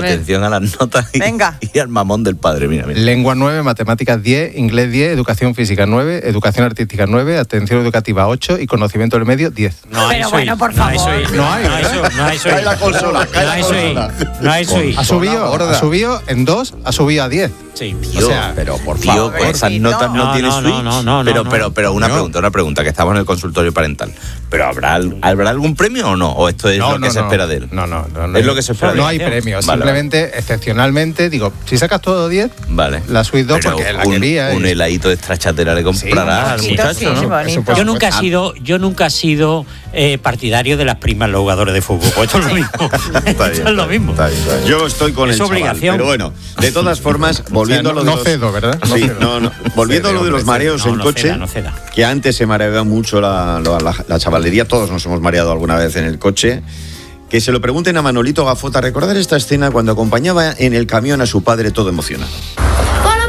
atención a las notas y al mamón del padre. Mira. Lengua 9, matemáticas 10, inglés 10, educación física 9, educación artística 9, atención educativa 8 y conocimiento del medio 10. Pero bueno, por favor. No hay Cae la consola, No hay suí. Ha subido en 2, ha subido a 10. Sí, tío, o sea, pero por favor, con esas notas no tiene switch. Pero una pregunta, que estamos en el consultorio parental. ¿Pero habrá algún premio o no? ¿O esto es lo que se espera de él? No. Es lo que se espera de él. No hay premio, simplemente, excepcionalmente, digo, si sacas todo 10, la Suite 2 porque es la quería. Un heladito de strachatera le comprará al muchacho, ¿no? Yo nunca he sido partidario de las primas los jugadores de fútbol. Pues esto es lo mismo. Esto es lo mismo. Yo estoy con es el obligación. Chaval, pero bueno, de todas formas, volviendo a lo de no cedo, ¿verdad? Volviendo a lo de los mareos en coche, no ceda. que antes se mareaba mucho la chavalería, todos nos hemos mareado alguna vez en el coche. Que se lo pregunten a Manolito Gafota, recordar esta escena cuando acompañaba en el camión a su padre todo emocionado. ¡Para!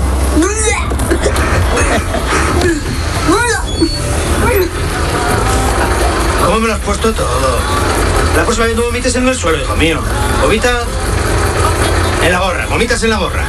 ¿Cómo me lo has puesto todo? La próxima vez no vomites en el suelo, hijo mío. Vomita en la gorra, vomitas en la gorra.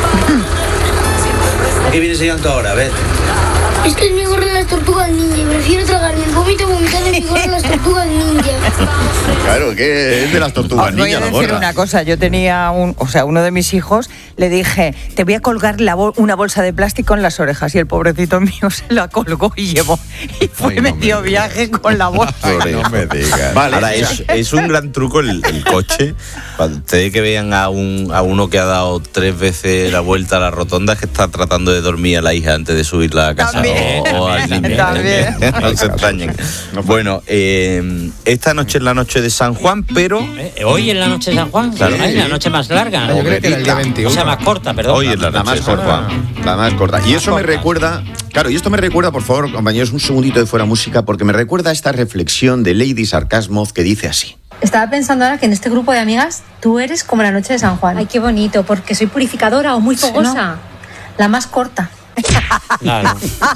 ¿A qué vienes llegando ahora? A ver. Es que es mi gorra de las tortugas ninja y prefiero tragarme el vómito vomitar en mi gorra de las tortugas ninja. Claro, que es de las tortugas ninja. Voy a decir una cosa, yo tenía uno de mis hijos, le dije, te voy a colgar una bolsa de plástico en las orejas, y el pobrecito mío se la colgó y fue medio viaje con la bolsa. No me digas. Vale, ahora es un gran truco el coche. Cuando ustedes que vean a uno que ha dado 3 veces la vuelta a la rotonda, es que está tratando de dormir a la hija antes de subirla a casa. O al niño. No se extrañen. Bueno, esta noche es la noche de San Juan, pero... ¿Hoy es la noche de San Juan? Claro. Es la noche más larga, ¿no? Yo creo que era el día 21. O sea, más corta, perdón. Hoy es la más corta. La más corta. Y eso me recuerda... Claro, y esto me recuerda, por favor, compañeros, un segundito de fuera música, porque me recuerda a esta reflexión de Lady Sarcasmo que dice así. Estaba pensando ahora que en este grupo de amigas tú eres como la noche de San Juan. Ay, qué bonito, porque soy purificadora o muy fogosa. No, la más corta. Claro.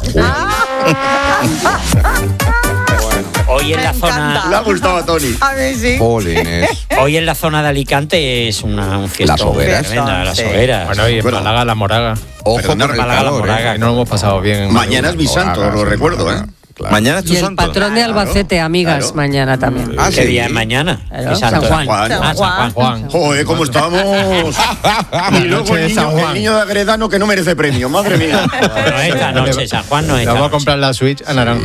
Hoy en la zona... Le ha gustado a Tony. A mí sí. Hoy en la zona de Alicante es un fiestón. Las hogueras. Tremenda, las hogueras. Bueno, y en Málaga la moraga. Ojo con el Málaga, calor, Moraga. No lo hemos pasado bien. Mañana es mi santo, lo recuerdo, ¿eh? Claro. Mañana es tu y el santo. patrón de Albacete, amigas, claro. Mañana también. ¿Qué día es mañana? Claro, San Juan. San Juan. Joder, ¿cómo estamos? Y luego el niño de Agredano que no merece premio, madre mía. No esta noche, San Juan no es esta Vamos a noche. comprar la Switch a naranja.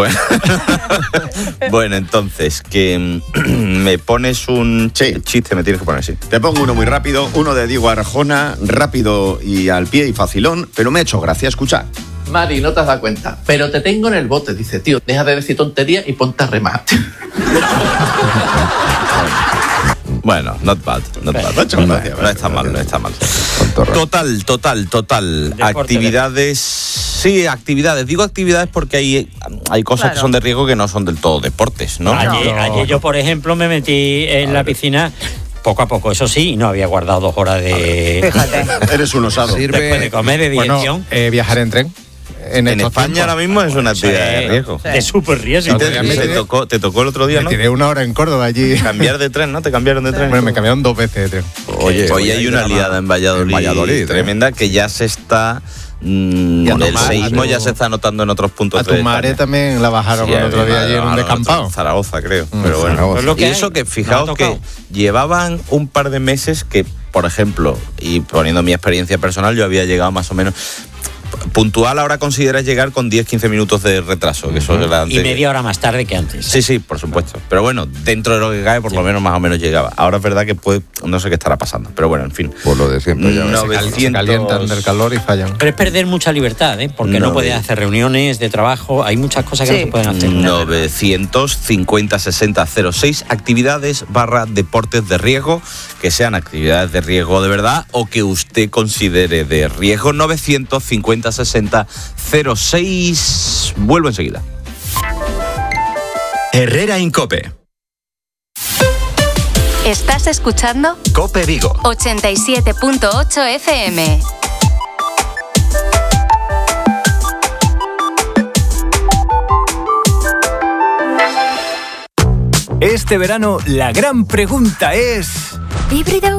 Bueno, entonces, que me pones un chiste, me tienes que poner así. Te pongo uno muy rápido, uno de Diego Arjona, rápido y al pie y facilón, pero me ha hecho gracia, escuchar. Mari, no te has dado cuenta, pero te tengo en el bote. Dice, tío, deja de decir tonterías y ponte a remar. Bueno, not bad. No está mal. Total. Actividades. Sí, actividades. Digo actividades porque hay cosas que son de riesgo que no son del todo deportes, ¿no? Ayer yo, por ejemplo, me metí en la piscina. Poco a poco, eso sí, y no había guardado 2 horas de... Fíjate. Eres un osado. Después de comer, de dirección. Viajar en tren. En España ahora mismo es una actividad de riesgo. De súper riesgo. Te tocó el otro día, ¿no? Me tiré 1 hora en Córdoba allí. Cambiar de tren, ¿no? ¿Te cambiaron de tren? Bueno, me cambiaron 2 veces de tren. Hoy hay una liada en Valladolid tremenda que ya se está... el seísmo ya se está notando en otros puntos de España. A Tumaré también la bajaron el otro día allí en un descampado. En Zaragoza, creo. Pero bueno. Y eso que fijaos que llevaban un par de meses que, por ejemplo, y poniendo mi experiencia personal, yo había llegado más o menos... Puntual ahora consideras llegar con 10-15 minutos de retraso. Que eso era antes. Y media hora más tarde que antes. Sí, por supuesto. Pero bueno, dentro de lo que cae, por lo menos más o menos llegaba. Ahora es verdad que no sé qué estará pasando. Pero bueno, en fin. Por lo de siempre ya. Se calientan del calor y fallan. Pero es perder mucha libertad, porque no puedes hacer reuniones de trabajo. Hay muchas cosas que no se pueden hacer. 950-60-06 actividades / deportes de riesgo, que sean actividades de riesgo de verdad o que usted considere de riesgo. 950-60-06. Vuelvo enseguida. Herrera Incope. ¿Estás escuchando? Cope Vigo 87.8 FM. Este verano la gran pregunta es... ¿Híbrido